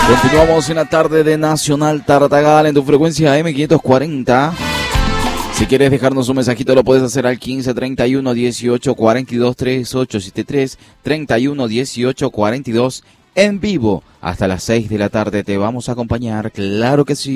Continuamos en la tarde de Nacional Tartagal en tu frecuencia M540. Si quieres dejarnos un mensajito lo puedes hacer al 15 31 18 42 3873 31 18 42 en vivo hasta las 6 de la tarde. Te vamos a acompañar, claro que sí.